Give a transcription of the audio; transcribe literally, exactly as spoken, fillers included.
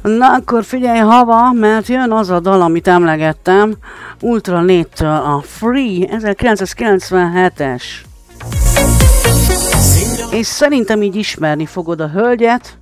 Na akkor figyelj hava, mert jön az a dal, amit emlegettem, Ultra négytől a Free, ezerkilencszázkilencvenhetes. És szerintem így ismerni fogod a hölgyet,